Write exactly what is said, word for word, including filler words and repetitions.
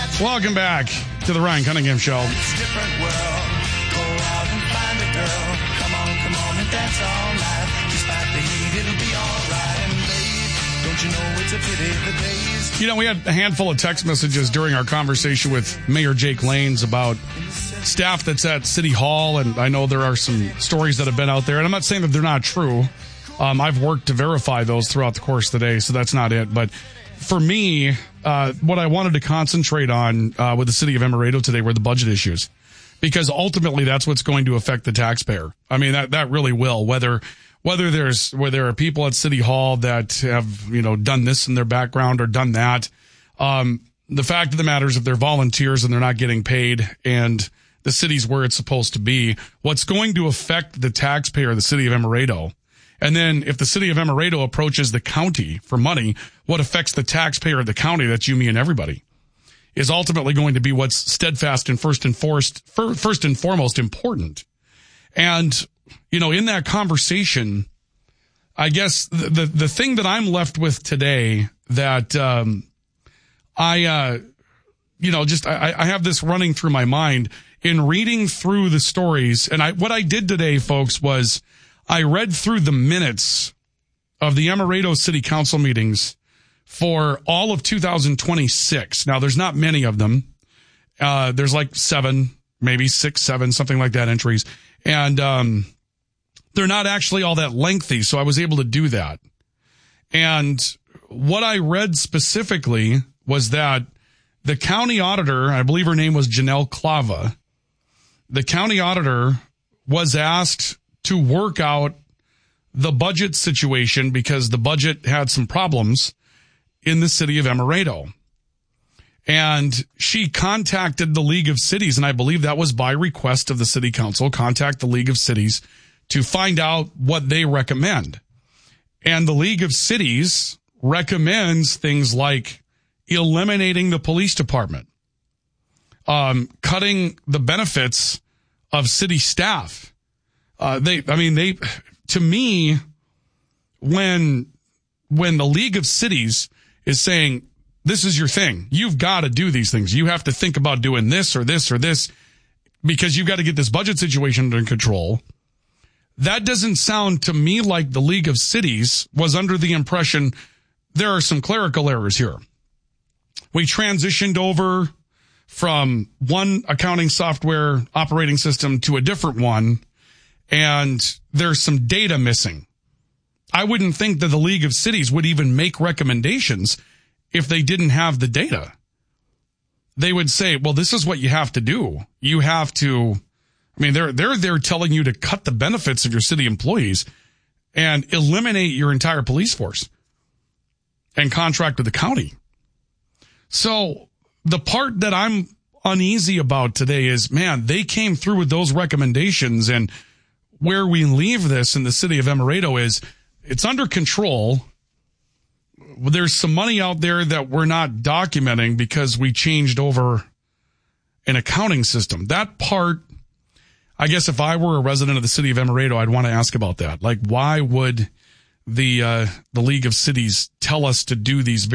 Welcome back to the Ryan Cunningham Show. It's a different world. Go out and find a girl. Come on, come on and dance all night. Despite the heat, it'll be all right. And babe, don't you know it's a pity the days. You know, we had a handful of text messages during our conversation with Mayor Jake Lanes about staff that's at City Hall, and I know there are some stories that have been out there, and I'm not saying that they're not true. Um, I've worked to verify those throughout the course of the day, so that's not it. But for me, uh, what I wanted to concentrate on uh, with the city of Emerado today were the budget issues, because ultimately that's what's going to affect the taxpayer. I mean, that, that really will, whether whether there's where there are people at City Hall that have, you know, done this in their background or done that. Um, the fact of the matter is, if they're volunteers and they're not getting paid and the city's where it's supposed to be, what's going to affect the taxpayer, the city of Emerado. And then if the city of Emerado approaches the county for money, what affects the taxpayer of the county, that's you, me, and everybody, is ultimately going to be what's steadfast and first and forced, first and foremost important. And, you know, in that conversation, I guess the, the, the thing that I'm left with today that, um, I, uh, you know, just, I, I have this running through my mind in reading through the stories. And I, what I did today, folks, was I read through the minutes of the Emerado City Council meetings for all of two thousand twenty-six. Now, there's not many of them. Uh, there's like seven, maybe six, seven, something like that entries. And, um, they're not actually all that lengthy. So I was able to do that. And what I read specifically was that the county auditor, I believe her name was Janelle Clava, the county auditor was asked to work out the budget situation because the budget had some problems in the city of Emerado. And she contacted the League of Cities, and I believe that was by request of the city council, contact the League of Cities to find out what they recommend. And the League of Cities recommends things like eliminating the police department, um, cutting the benefits of city staff. Uh, they, I mean, they, to me, when, when the League of Cities is saying, this is your thing, you've got to do these things. You have to think about doing this or this or this because you've got to get this budget situation under control. That doesn't sound to me like the League of Cities was under the impression there are some clerical errors here. We transitioned over from one accounting software operating system to a different one, and there's some data missing. I wouldn't think that the League of Cities would even make recommendations if they didn't have the data. They would say, well, this is what you have to do. You have to, I mean, they're, they're, they're telling you to cut the benefits of your city employees and eliminate your entire police force and contract with the county. So the part that I'm uneasy about today is, man, they came through with those recommendations, and where we leave this in the city of Emerado is it's under control. There's some money out there that we're not documenting because we changed over an accounting system. That part, I guess if I were a resident of the city of Emerado, I'd want to ask about that. Like, why would the, uh, the League of Cities tell us to do these